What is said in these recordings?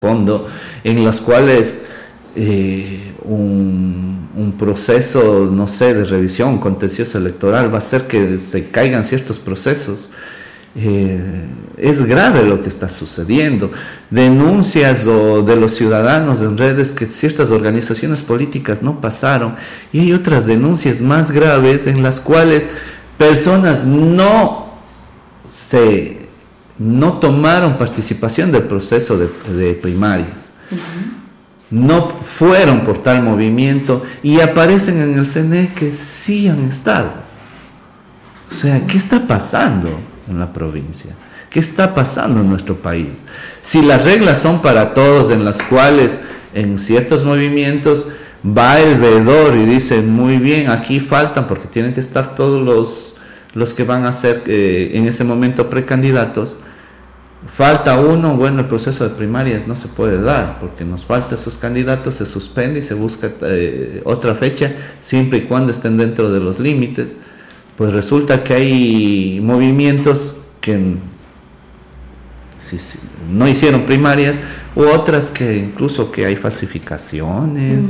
fondo, en las cuales un proceso, no sé, de revisión, contencioso electoral va a hacer que se caigan ciertos procesos. Es grave lo que está sucediendo. Denuncias de los ciudadanos en redes que ciertas organizaciones políticas no pasaron, y hay otras denuncias más graves en las cuales personas no tomaron participación del proceso de primarias. No fueron por tal movimiento y aparecen en el CNE que sí han estado. O sea, ¿qué está pasando en la provincia? ¿Qué está pasando en nuestro país? Si las reglas son para todos, en las cuales en ciertos movimientos va el veedor y dice, muy bien, aquí faltan, porque tienen que estar todos los que van a ser en ese momento precandidatos. Falta uno, bueno, el proceso de primarias no se puede dar porque nos faltan esos candidatos, se suspende y se busca otra fecha, siempre y cuando estén dentro de los límites. Pues resulta que hay movimientos que no hicieron primarias, u otras que incluso que hay falsificaciones,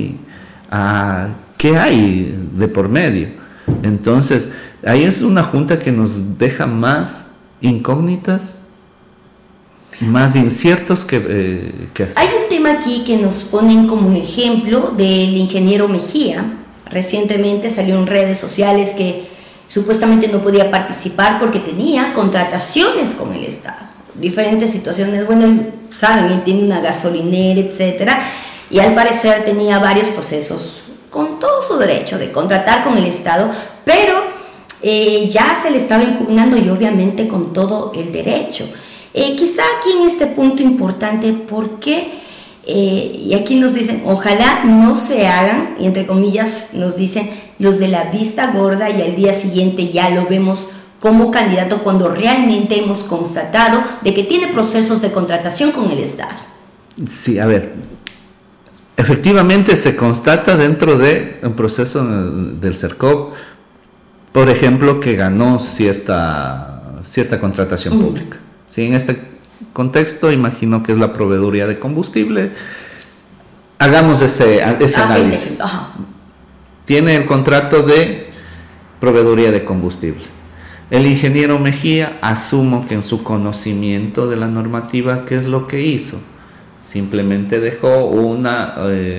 ¿qué hay de por medio? Entonces, ahí es una junta que nos deja más incógnitas, más inciertos que Hay un tema aquí que nos ponen como un ejemplo del ingeniero Mejía. Recientemente salió en redes sociales que supuestamente no podía participar porque tenía contrataciones con el Estado. Diferentes situaciones, bueno, saben, él tiene una gasolinera, etcétera, y al parecer tenía varios procesos con todo su derecho de contratar con el Estado, pero ya se le estaba impugnando y obviamente con todo el derecho. Quizá aquí en este punto importante, porque, y aquí nos dicen, ojalá no se hagan, y entre comillas nos dicen, los de la vista gorda y al día siguiente ya lo vemos como candidato cuando realmente hemos constatado de que tiene procesos de contratación con el Estado. Sí, a ver, efectivamente se constata dentro de un proceso del CERCOP, por ejemplo, que ganó cierta contratación pública. Sí, en este contexto imagino que es la proveeduría de combustible. Hagamos ese análisis. Tiene el contrato de proveeduría de combustible. El ingeniero Mejía, asumo que en su conocimiento de la normativa, ¿qué es lo que hizo? Simplemente dejó una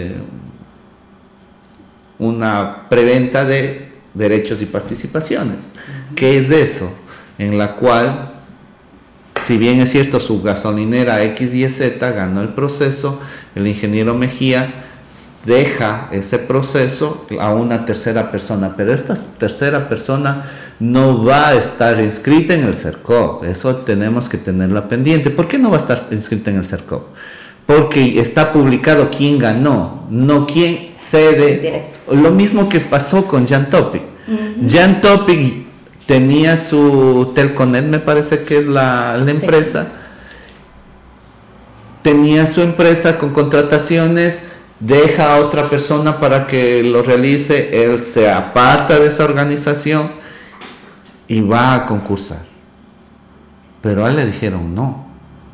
preventa de derechos y participaciones. ¿Qué es eso? En la cual, si bien es cierto, su gasolinera XYZ ganó el proceso, el ingeniero Mejía deja ese proceso a una tercera persona, pero esta tercera persona no va a estar inscrita en el CERCOP. Eso tenemos que tenerla pendiente. ¿Por qué no va a estar inscrita en el CERCOP? Porque está publicado quién ganó, no quién cede. Directo. Lo mismo que pasó con Jan Topic. Jan Topic tenía su Telconet, me parece que es la empresa, tenía su empresa con contrataciones, deja a otra persona para que lo realice, él se aparta de esa organización y va a concursar. Pero a él le dijeron no.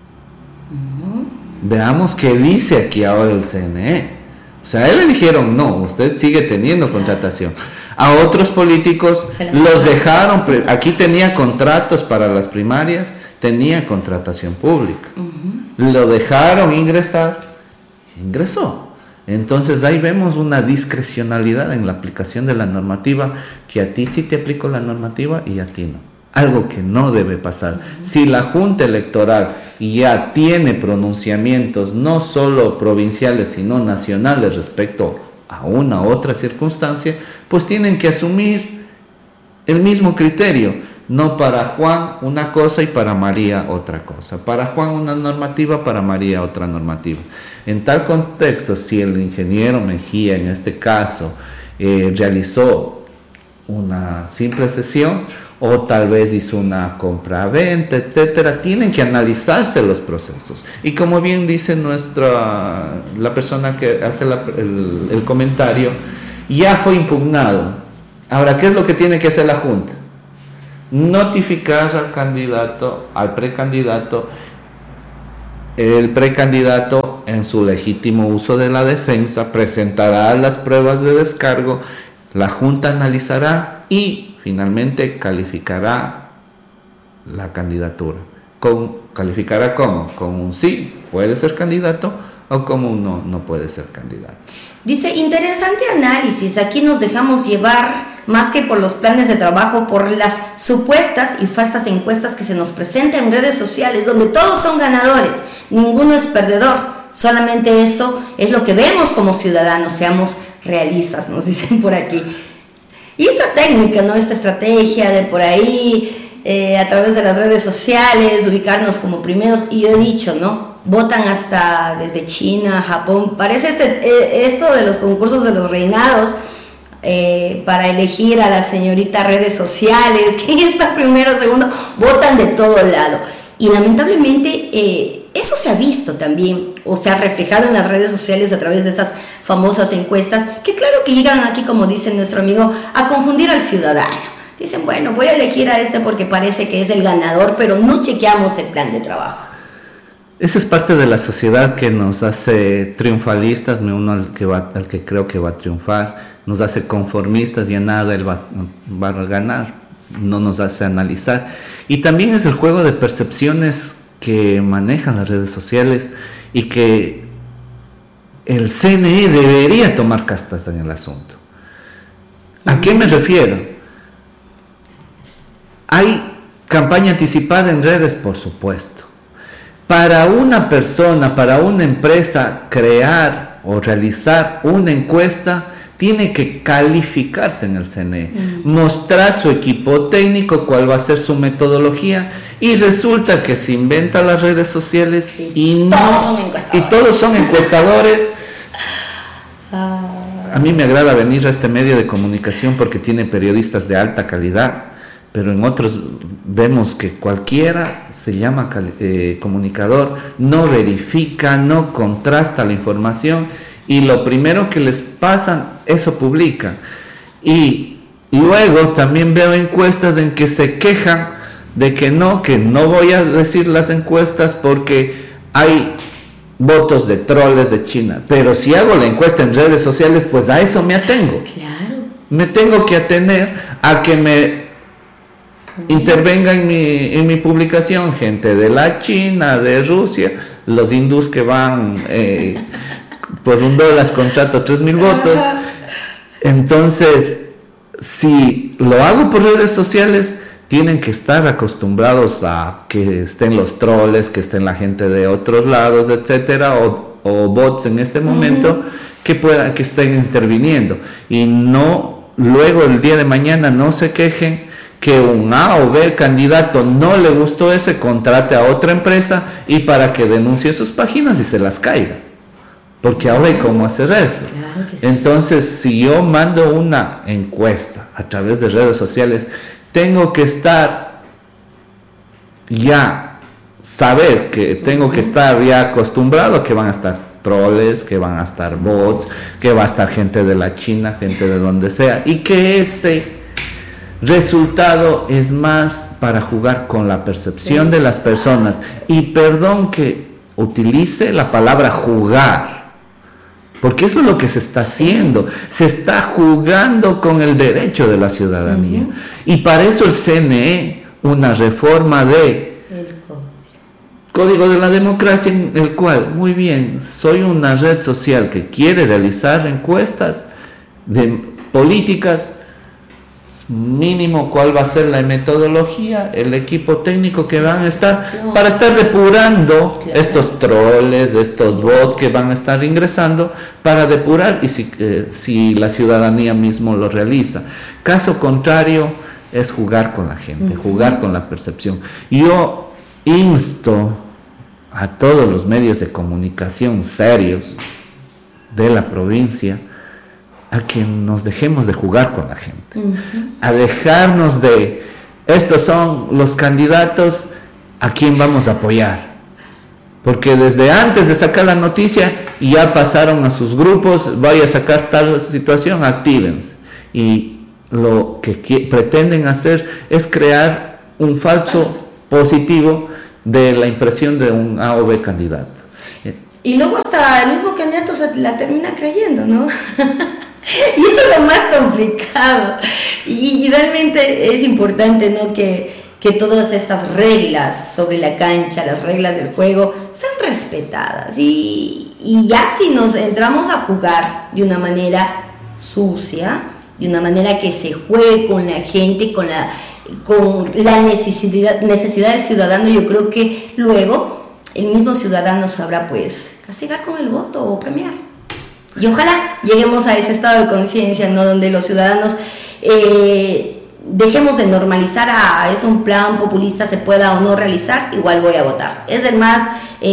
Veamos qué dice aquí ahora el CNE. O sea, a él le dijeron no, usted sigue teniendo contratación. A otros políticos los dejaron, aquí tenía contratos para las primarias, tenía contratación pública. Lo dejaron ingresar, ingresó. Entonces ahí vemos una discrecionalidad en la aplicación de la normativa, que a ti sí te aplico la normativa y a ti no. Algo que no debe pasar. Si la Junta Electoral ya tiene pronunciamientos no solo provinciales sino nacionales respecto a una u otra circunstancia, pues tienen que asumir el mismo criterio. No para Juan una cosa y para María otra cosa. Para Juan una normativa, para María otra normativa. En tal contexto, si el ingeniero Mejía, en este caso, realizó una simple sesión o tal vez hizo una compra-venta, etcétera, tienen que analizarse los procesos. Y como bien dice la persona que hace el comentario, ya fue impugnado. Ahora, ¿qué es lo que tiene que hacer la Junta? Notificar al candidato, al precandidato, el precandidato, en su legítimo uso de la defensa, presentará las pruebas de descargo, la Junta analizará y finalmente calificará la candidatura. ¿Calificará cómo? Como un sí, puede ser candidato, o como un no, no puede ser candidato. Dice, interesante análisis, aquí nos dejamos llevar más que por los planes de trabajo, por las supuestas y falsas encuestas que se nos presentan en redes sociales, donde todos son ganadores, ninguno es perdedor, solamente eso es lo que vemos como ciudadanos, seamos realistas, nos dicen por aquí. Y esta técnica, ¿no? Esta estrategia de por ahí, a través de las redes sociales, ubicarnos como primeros, y yo he dicho, ¿no? Votan hasta desde China, Japón, parece esto de los concursos de los reinados, para elegir a la señorita redes sociales, quién está primero, segundo, votan de todo lado. Y lamentablemente eso se ha visto también, o se ha reflejado en las redes sociales a través de estas famosas encuestas, que claro que llegan aquí, como dice nuestro amigo, a confundir al ciudadano. Dicen, bueno, voy a elegir a este porque parece que es el ganador, pero no chequeamos el plan de trabajo. Esa es parte de la sociedad que nos hace triunfalistas, me uno al que creo que va a triunfar, nos hace conformistas y a nada él va a ganar, no nos hace analizar. Y también es el juego de percepciones que manejan las redes sociales y que el CNE debería tomar cartas en el asunto. ¿A qué me refiero? Hay campaña anticipada en redes, por supuesto. Para una persona, para una empresa, crear o realizar una encuesta, tiene que calificarse en el CNE, mostrar su equipo técnico, cuál va a ser su metodología, y resulta que se inventan las redes sociales y todos son encuestadores. A mí me agrada venir a este medio de comunicación porque tiene periodistas de alta calidad, pero en otros vemos que cualquiera se llama comunicador, no verifica, no contrasta la información, y lo primero que les pasa, eso publican. Y luego también veo encuestas en que se quejan de que no voy a decir las encuestas porque hay votos de troles de China, pero si hago la encuesta en redes sociales, pues a eso me atengo. Claro. Me tengo que atener a que me intervenga en mi publicación gente de la China, de Rusia, los hindús que van por $1 contrato 3,000 votos. Entonces, si lo hago por redes sociales, tienen que estar acostumbrados a que estén los troles, que estén la gente de otros lados, etcétera, o bots en este momento, que estén interviniendo, y no luego el día de mañana no se quejen que un A o B candidato no le gustó ese, contrate a otra empresa y para que denuncie sus páginas y se las caiga, porque ahora hay cómo hacer eso. Claro que sí. Entonces, si yo mando una encuesta a través de redes sociales, tengo que estar saber que tengo que estar ya acostumbrado a que van a estar troles, que van a estar bots, que va a estar gente de la China, gente de donde sea, y que ese resultado es más para jugar con la percepción de las personas. Y perdón que utilice la palabra jugar, porque eso es lo que se está haciendo, se está jugando con el derecho de la ciudadanía. Y para eso el CNE, una reforma de Código de la Democracia, en el cual, muy bien, soy una red social que quiere realizar encuestas de políticas, mínimo cuál va a ser la metodología, el equipo técnico que van a estar, para estar depurando estos troles, estos bots que van a estar ingresando, para depurar, y si la ciudadanía mismo lo realiza. Caso contrario, es jugar con la gente, jugar con la percepción. Yo insto a todos los medios de comunicación serios de la provincia a que nos dejemos de jugar con la gente, a dejarnos de, estos son los candidatos a quien vamos a apoyar, porque desde antes de sacar la noticia ya pasaron a sus grupos, vaya a sacar tal situación, actívense, y lo que pretenden hacer es crear un falso positivo de la impresión de un A o B candidato. Y luego hasta el mismo candidato se la termina creyendo, ¿no? Y eso es lo más complicado. Y realmente es importante, ¿no?, que todas estas reglas sobre la cancha, las reglas del juego, sean respetadas. Y ya si nos entramos a jugar de una manera sucia, de una manera que se juegue con la gente, con la necesidad del ciudadano, yo creo que luego el mismo ciudadano sabrá pues castigar con el voto o premiar. Y ojalá lleguemos a ese estado de conciencia, ¿no?, donde los ciudadanos dejemos de normalizar es un plan populista, se pueda o no realizar, igual voy a votar. Es el más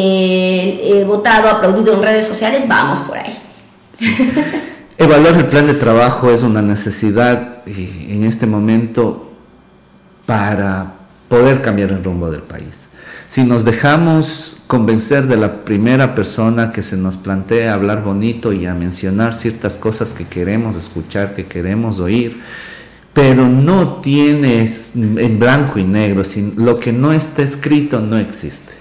votado, aplaudido en redes sociales, vamos por ahí. Evaluar el plan de trabajo es una necesidad en este momento para poder cambiar el rumbo del país. Si nos dejamos convencer de la primera persona que se nos plantea hablar bonito y a mencionar ciertas cosas que queremos escuchar, que queremos oír, pero no tienes en blanco y negro, lo que no está escrito no existe.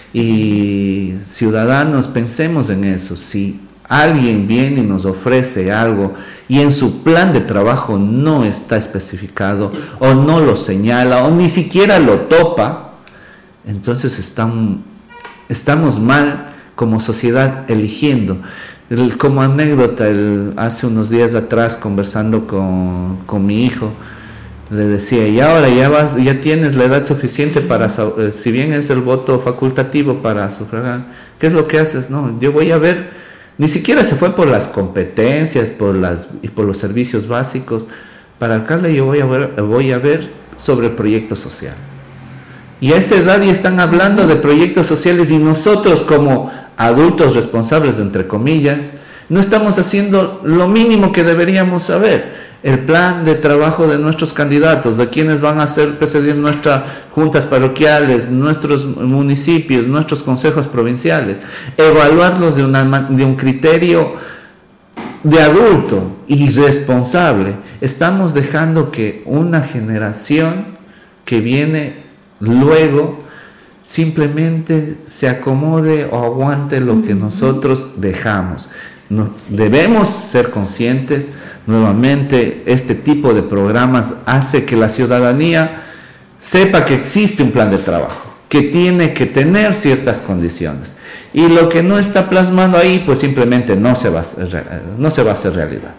Y ciudadanos, pensemos en eso. Si alguien viene y nos ofrece algo y en su plan de trabajo no está especificado o no lo señala o ni siquiera lo topa, entonces estamos mal como sociedad eligiendo. Como anécdota, hace unos días atrás conversando con mi hijo, le decía, y ahora ya tienes la edad suficiente para, si bien es el voto facultativo para sufragar, ¿qué es lo que haces? No, yo voy a ver, ni siquiera se fue por las competencias y por los servicios básicos. Para alcalde yo voy a ver sobre el proyecto social. Y a esa edad ya están hablando de proyectos sociales y nosotros como adultos responsables, entre comillas, no estamos haciendo lo mínimo que deberíamos saber. El plan de trabajo de nuestros candidatos, de quienes van a hacer presidir nuestras juntas parroquiales, nuestros municipios, nuestros consejos provinciales, evaluarlos de un criterio de adulto y responsable. Estamos dejando que una generación que viene luego simplemente se acomode o aguante lo que nosotros dejamos. Debemos ser conscientes. Nuevamente, este tipo de programas hace que la ciudadanía sepa que existe un plan de trabajo, que tiene que tener ciertas condiciones, y lo que no está plasmando ahí pues simplemente no se va a hacer realidad.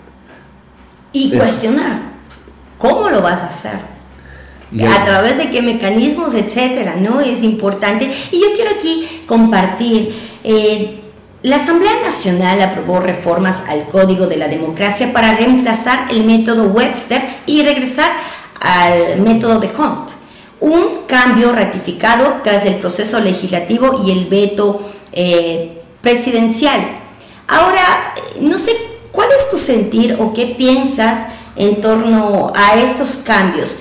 Y cuestionar, ¿cómo lo vas a hacer? A través de qué mecanismos, etcétera, ¿no? Es importante. Y yo quiero aquí compartir, la Asamblea Nacional aprobó reformas al Código de la Democracia para reemplazar el método Webster y regresar al método de Hunt. Un cambio ratificado tras el proceso legislativo y el veto presidencial. Ahora, no sé, ¿cuál es tu sentir o qué piensas en torno a estos cambios?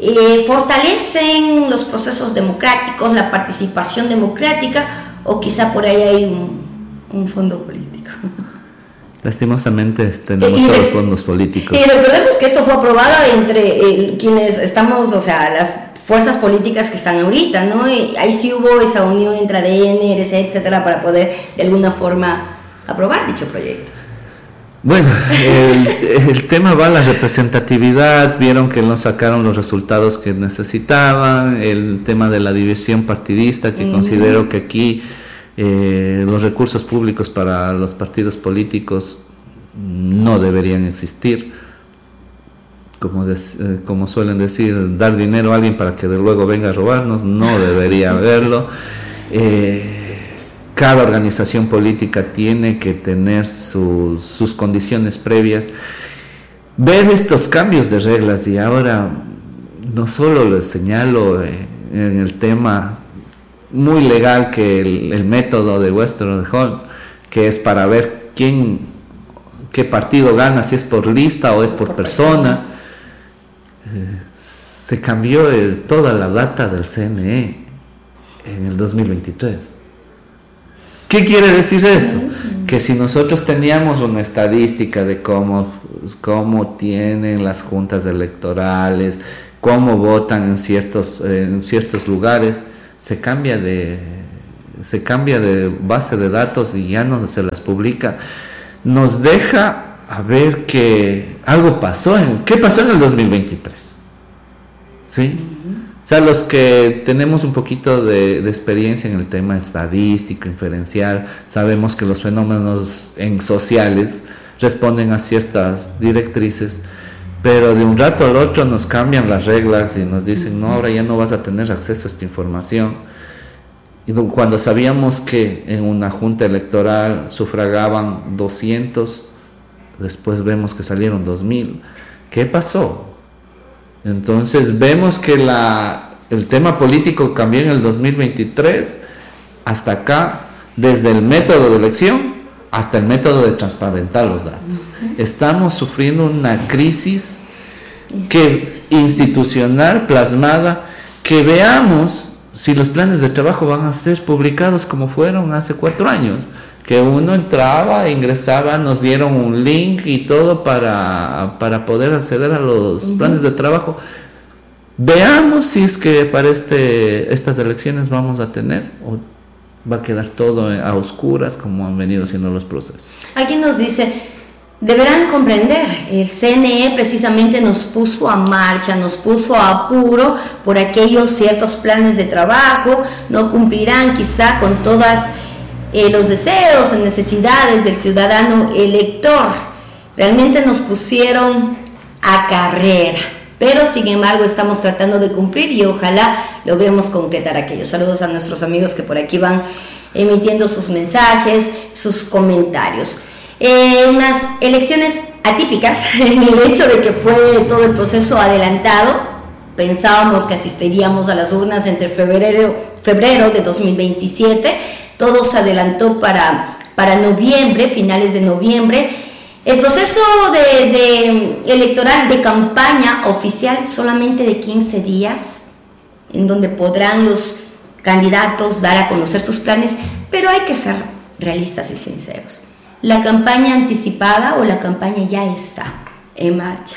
¿Fortalecen los procesos democráticos, la participación democrática, o quizá por ahí hay un fondo político? Lastimosamente tenemos todos los fondos políticos. Y recordemos que esto fue aprobado entre quienes estamos, o sea, las fuerzas políticas que están ahorita, ¿no? Y ahí sí hubo esa unión entre ADN, RC, etcétera, para poder de alguna forma aprobar dicho proyecto. Bueno, el tema va a la representatividad. Vieron que no sacaron los resultados que necesitaban. El tema de la división partidista, que considero que aquí los recursos públicos para los partidos políticos no deberían existir. Como suelen decir, dar dinero a alguien para que luego venga a robarnos, no debería haberlo. Cada organización política tiene que tener sus condiciones previas. Ver estos cambios de reglas, y ahora no solo lo señalo en el tema muy legal que el método de Webster de Hunt, que es para ver qué partido gana, si es por lista o es por persona. Se cambió toda la data del CNE en el 2023. ¿Qué quiere decir eso? Que si nosotros teníamos una estadística de cómo tienen las juntas electorales, cómo votan en ciertos lugares, se cambia de base de datos y ya no se las publica, nos deja a ver que algo pasó. ¿Qué pasó en el 2023? ¿Sí? O sea, los que tenemos un poquito de experiencia en el tema estadístico, inferencial, sabemos que los fenómenos sociales responden a ciertas directrices, pero de un rato al otro nos cambian las reglas y nos dicen, no, ahora ya no vas a tener acceso a esta información. Y cuando sabíamos que en una junta electoral sufragaban 200, después vemos que salieron 2000. ¿Qué pasó? Entonces vemos que el tema político cambió en el 2023 hasta acá, desde el método de elección hasta el método de transparentar los datos. Estamos sufriendo una crisis institucional plasmada, que veamos si los planes de trabajo van a ser publicados como fueron hace 4 años, que uno entraba, ingresaba, nos dieron un link y todo para poder acceder a los planes de trabajo. Veamos si es que para estas elecciones vamos a tener, o va a quedar todo a oscuras como han venido siendo los procesos. Aquí nos dice, deberán comprender, el CNE precisamente nos puso a marcha, nos puso a apuro por aquellos ciertos planes de trabajo, no cumplirán quizá con todas los deseos y necesidades del ciudadano elector. Realmente nos pusieron a carrera, pero sin embargo estamos tratando de cumplir y ojalá logremos concretar aquello. Saludos a nuestros amigos que por aquí van emitiendo sus mensajes, sus comentarios. Unas elecciones atípicas en el hecho de que fue todo el proceso adelantado. Pensábamos que asistiríamos a las urnas entre febrero de 2027. Todo se adelantó para noviembre, finales de noviembre. El proceso electoral de campaña oficial solamente de 15 días, en donde podrán los candidatos dar a conocer sus planes, pero hay que ser realistas y sinceros. La campaña anticipada o la campaña ya está en marcha.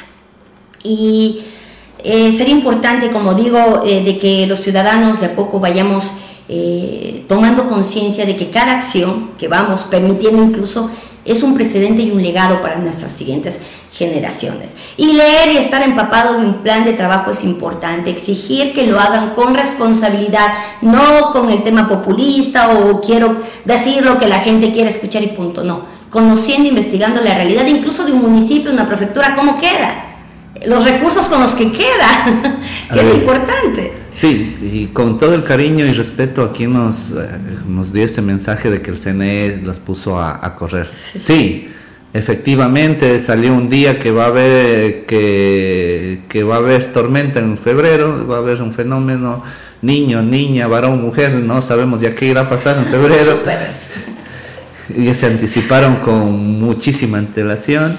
Y sería importante, como digo, de que los ciudadanos de a poco vayamos tomando conciencia de que cada acción que vamos permitiendo incluso es un precedente y un legado para nuestras siguientes generaciones. Y leer y estar empapado de un plan de trabajo es importante. Exigir que lo hagan con responsabilidad, no con el tema populista o quiero decir lo que la gente quiere escuchar y punto, no. Conociendo, investigando la realidad incluso de un municipio, una prefectura, cómo queda, los recursos con los que queda, que es importante. Sí, y con todo el cariño y respeto a quien nos dio este mensaje de que el CNE las puso a correr. Sí, efectivamente salió un día que va a haber que va a haber tormenta en febrero, va a haber un fenómeno niño, niña, varón, mujer, no sabemos ya qué irá a pasar en febrero. Ya se anticiparon con muchísima antelación.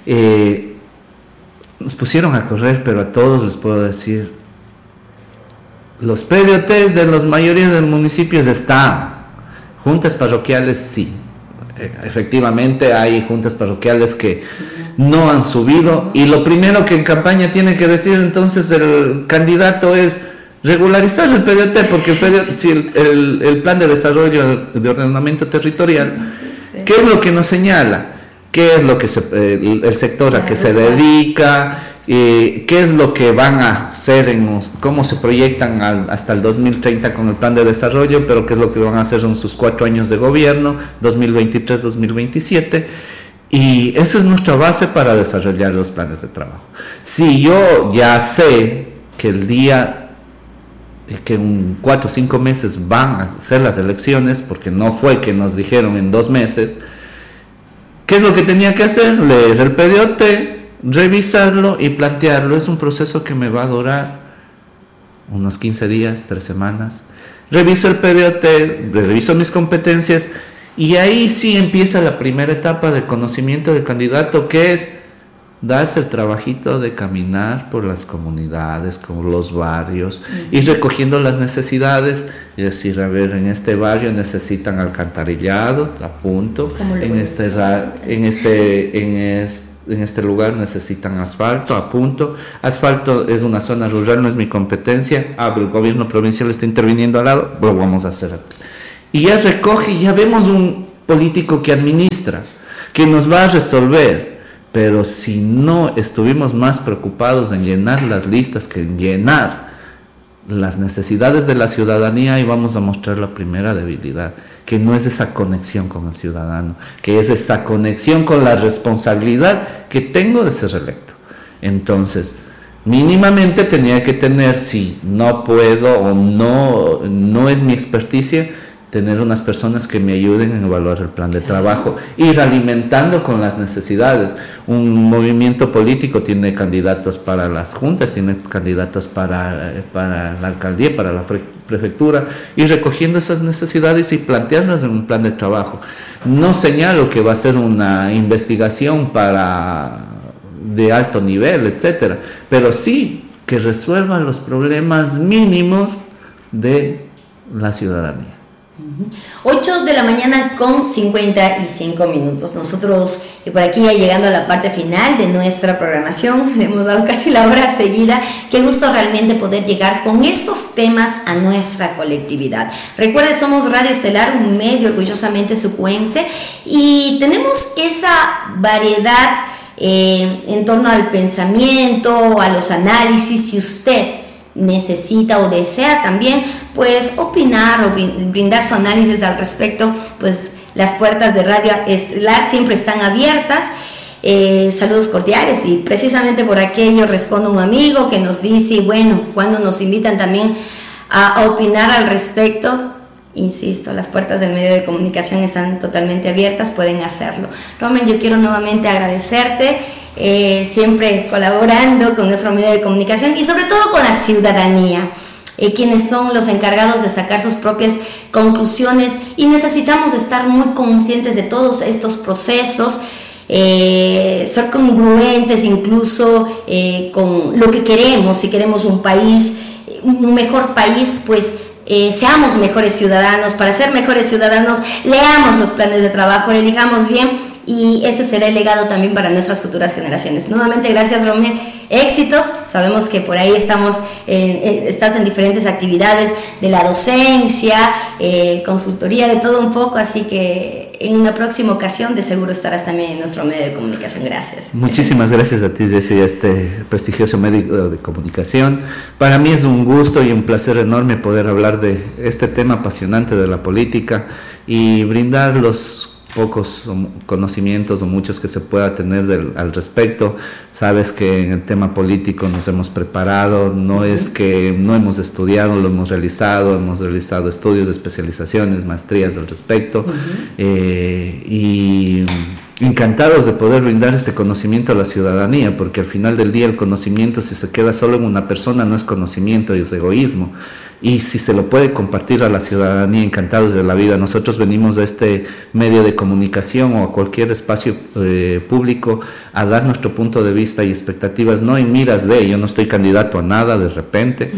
Nos pusieron a correr, pero a todos les puedo decir, los PDOTs de la mayoría de los municipios están. Juntas parroquiales sí. Efectivamente hay juntas parroquiales que no han subido, y lo primero que en campaña tiene que decir entonces el candidato es regularizar el PDOT, porque el plan de desarrollo de ordenamiento territorial, ¿qué es lo que nos señala? ¿Qué es lo que el sector a que se dedica? ¿Qué es lo que van a hacer? ¿Cómo se proyectan hasta el 2030 con el plan de desarrollo? Pero ¿qué es lo que van a hacer en sus 4 años de gobierno, 2023-2027? Y esa es nuestra base para desarrollar los planes de trabajo. Si yo ya sé que el día que en 4 o 5 meses van a ser las elecciones, porque no fue que nos dijeron en 2 meses, ¿qué es lo que tenía que hacer? Leer el PDOT, revisarlo y plantearlo. Es un proceso que me va a durar unos 15 días, 3 semanas. Reviso el PDOT, reviso mis competencias, y ahí sí empieza la primera etapa de conocimiento del candidato, que es darse el trabajito de caminar por las comunidades, con los barrios, ir recogiendo las necesidades y decir, a ver, en este barrio necesitan alcantarillado, a punto, en este en este lugar necesitan asfalto, a punto. Asfalto es una zona rural, no es mi competencia. Pero el gobierno provincial está interviniendo al lado, lo vamos a hacer. Y ya recoge, ya vemos un político que administra, que nos va a resolver. Pero si no estuvimos más preocupados en llenar las listas que en llenar las necesidades de la ciudadanía, y vamos a mostrar la primera debilidad, que no es esa conexión con el ciudadano, que es esa conexión con la responsabilidad que tengo de ser electo. Entonces, mínimamente tenía que tener, si no puedo o no es mi experticia, tener unas personas que me ayuden en evaluar el plan de trabajo, ir alimentando con las necesidades. Un movimiento político tiene candidatos para las juntas, tiene candidatos para la alcaldía, para la prefectura, ir recogiendo esas necesidades y plantearlas en un plan de trabajo. No señalo que va a ser una investigación de alto nivel, etcétera, pero sí que resuelva los problemas mínimos de la ciudadanía. 8 de la mañana con 55 minutos. Nosotros por aquí ya llegando a la parte final de nuestra programación, le hemos dado casi la hora seguida. Qué gusto realmente poder llegar con estos temas a nuestra colectividad. Recuerde, somos Radio Estelar, un medio orgullosamente sucuense, y tenemos esa variedad en torno al pensamiento, a los análisis. Si usted necesita o desea también pues opinar o brindar su análisis al respecto, pues las puertas de Radio Estelar siempre están abiertas. Saludos cordiales, y precisamente por aquello responde un amigo que nos dice, bueno, cuando nos invitan también a opinar al respecto, insisto, las puertas del medio de comunicación están totalmente abiertas, pueden hacerlo. Rommel, yo quiero nuevamente agradecerte, siempre colaborando con nuestro medio de comunicación y sobre todo con la ciudadanía, quienes son los encargados de sacar sus propias conclusiones, y necesitamos estar muy conscientes de todos estos procesos, ser congruentes incluso con lo que queremos. Si queremos un país, un mejor país, pues seamos mejores ciudadanos. Para ser mejores ciudadanos, leamos los planes de trabajo, elijamos bien, y ese será el legado también para nuestras futuras generaciones. Nuevamente, gracias, Rommel, éxitos. Sabemos que por ahí estás en diferentes actividades de la docencia, consultoría, de todo un poco, así que en una próxima ocasión de seguro estarás también en nuestro medio de comunicación. Gracias. Muchísimas gracias a ti, Jessy, a este prestigioso medio de comunicación. Para mí es un gusto y un placer enorme poder hablar de este tema apasionante de la política y brindar los pocos conocimientos o muchos que se pueda tener al respecto. Sabes que en el tema político nos hemos preparado, no es que no hemos estudiado, lo hemos realizado estudios de especializaciones, maestrías al respecto, y encantados de poder brindar este conocimiento a la ciudadanía, porque al final del día el conocimiento, si se queda solo en una persona, no es conocimiento, es egoísmo. Y si se lo puede compartir a la ciudadanía, encantados de la vida. Nosotros venimos a este medio de comunicación o a cualquier espacio público a dar nuestro punto de vista y expectativas, no en miras de, yo no estoy candidato a nada de repente,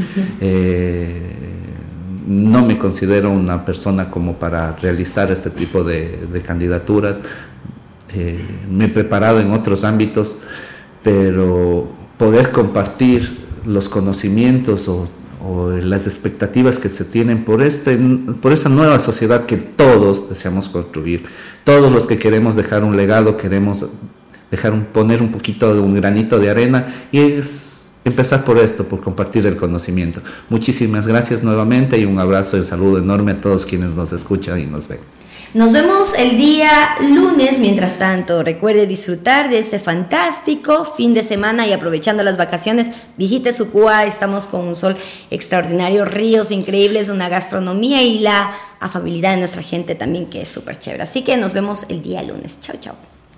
no me considero una persona como para realizar este tipo de candidaturas, me he preparado en otros ámbitos, pero poder compartir los conocimientos o las expectativas que se tienen por esa nueva sociedad que todos deseamos construir, todos los que queremos dejar un legado, queremos poner un poquito de un granito de arena, y es empezar por esto, por compartir el conocimiento. Muchísimas gracias nuevamente, y un abrazo y un saludo enorme a todos quienes nos escuchan y nos ven. Nos vemos el día lunes. Mientras tanto, recuerde disfrutar de este fantástico fin de semana, y aprovechando las vacaciones, visite Sucúa. Estamos con un sol extraordinario, ríos increíbles, una gastronomía y la afabilidad de nuestra gente también, que es súper chévere. Así que nos vemos el día lunes. Chao, chao.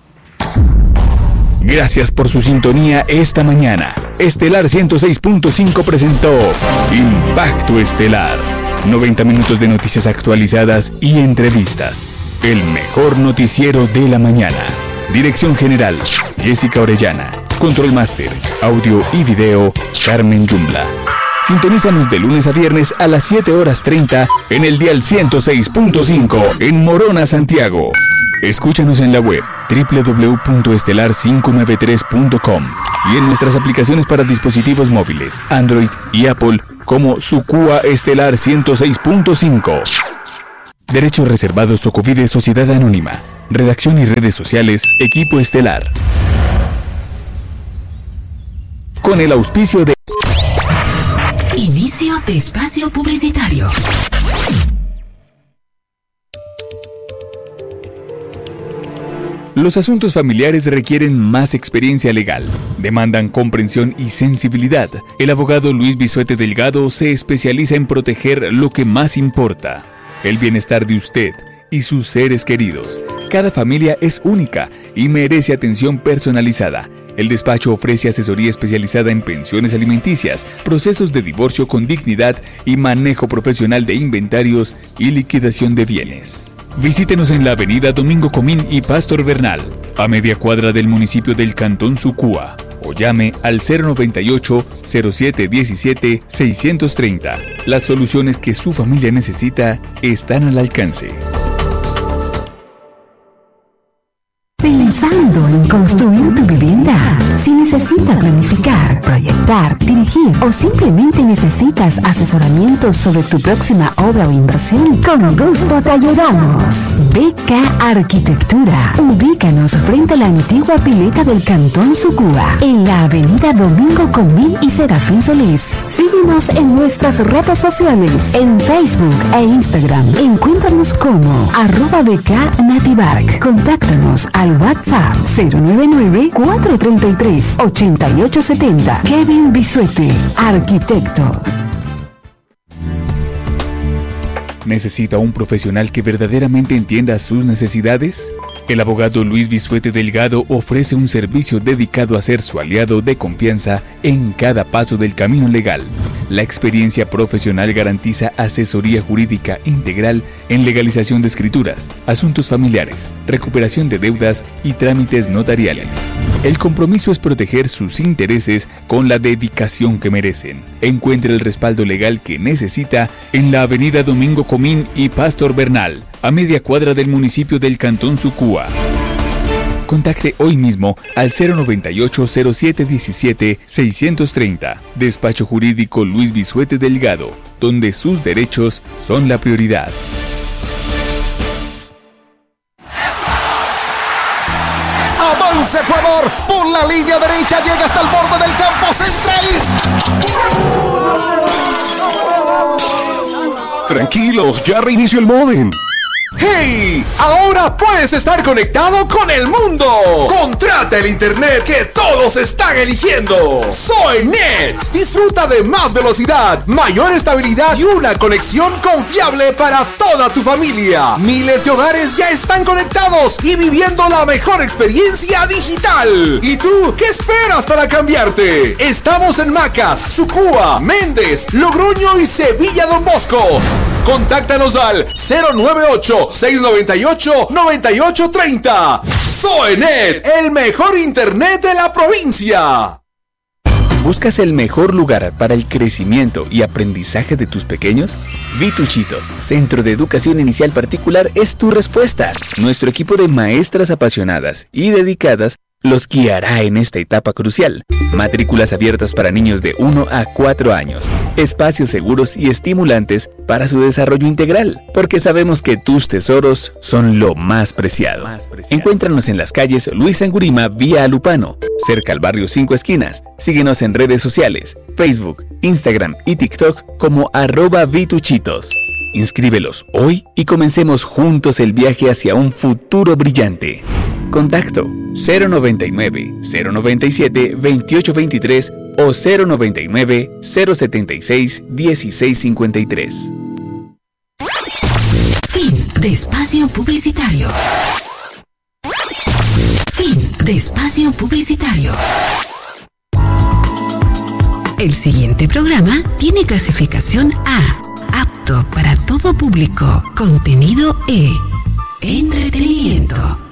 Gracias por su sintonía esta mañana. Estelar 106.5 presentó Impacto Estelar. 90 minutos de noticias actualizadas y entrevistas. El mejor noticiero de la mañana. Dirección General, Jessica Orellana. Control Máster, audio y video, Carmen Yumbla. Sintonízanos de lunes a viernes a las 7:30 en el dial 106.5 en Morona, Santiago. Escúchanos en la web www.estelar593.com y en nuestras aplicaciones para dispositivos móviles, Android y Apple como Sucúa Estelar 106.5. Derechos reservados Socovide Sociedad Anónima. Redacción y redes sociales, Equipo Estelar. Con el auspicio de... Inicio de espacio publicitario. Los asuntos familiares requieren más experiencia legal, demandan comprensión y sensibilidad. El abogado Luis Bisuete Delgado se especializa en proteger lo que más importa, el bienestar de usted y sus seres queridos. Cada familia es única y merece atención personalizada. El despacho ofrece asesoría especializada en pensiones alimenticias, procesos de divorcio con dignidad y manejo profesional de inventarios y liquidación de bienes. Visítenos en la avenida Domingo Comín y Pastor Bernal, a media cuadra del municipio del Cantón Sucúa, o llame al 098-0717-630. Las soluciones que su familia necesita están al alcance. Pensando en construir tu vivienda. Si necesitas planificar, proyectar, dirigir o simplemente necesitas asesoramiento sobre tu próxima obra o inversión, con gusto te ayudamos. BK Arquitectura. Ubícanos frente a la antigua pileta del Cantón Sucúa, en la avenida Domingo Comín y Serafín Solís. Síguenos en nuestras redes sociales, en Facebook e Instagram. Encuéntranos como @BK Nativark. Contáctanos al WhatsApp 099-433-8870. Kevin Bisuete, arquitecto. ¿Necesita un profesional que verdaderamente entienda sus necesidades? El abogado Luis Bisuete Delgado ofrece un servicio dedicado a ser su aliado de confianza en cada paso del camino legal. La experiencia profesional garantiza asesoría jurídica integral en legalización de escrituras, asuntos familiares, recuperación de deudas y trámites notariales. El compromiso es proteger sus intereses con la dedicación que merecen. Encuentre el respaldo legal que necesita en la avenida Domingo Comín y Pastor Bernal, a media cuadra del municipio del Cantón Sucúa. Contacte hoy mismo al 098-0717-630. Despacho Jurídico Luis Bisuete Delgado, donde sus derechos son la prioridad. Avanza Ecuador, por la línea derecha llega hasta el borde del campo central. Tranquilos, ya reinició el módem. ¡Hey! Ahora puedes estar conectado con el mundo. Contrata el internet que todos están eligiendo. Soynet. Disfruta de más velocidad, mayor estabilidad y una conexión confiable para toda tu familia. Miles de hogares ya están conectados y viviendo la mejor experiencia digital. ¿Y tú qué esperas para cambiarte? Estamos en Macas, Sucúa, Méndez, Logroño y Sevilla Don Bosco. Contáctanos al 098-698-9830. Soynet, el mejor internet de la provincia. ¿Buscas el mejor lugar para el crecimiento y aprendizaje de tus pequeños? Vituchitos, Centro de Educación Inicial Particular, es tu respuesta. Nuestro equipo de maestras apasionadas y dedicadas los guiará en esta etapa crucial. Matrículas abiertas para niños de 1 a 4 años. Espacios seguros y estimulantes para su desarrollo integral, porque sabemos que tus tesoros son lo más preciado. Encuéntranos en las calles Luis Angurima vía Alupano, cerca al barrio 5 Esquinas. Síguenos en redes sociales, Facebook, Instagram y TikTok como @Vituchitos. Inscríbelos hoy y comencemos juntos el viaje hacia un futuro brillante. Contacto 099-097-2823 o 099-076-1653. Fin de espacio publicitario. Fin de espacio publicitario. El siguiente programa tiene clasificación A, apto para todo público, contenido E, entretenimiento.